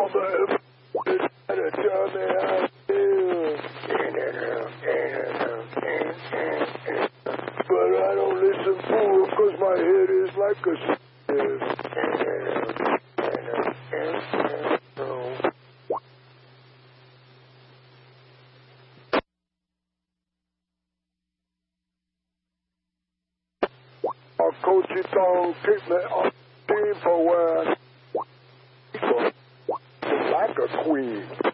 But I don't listen to him because my head is like a our coachy don't keep me on team for where I like a queen.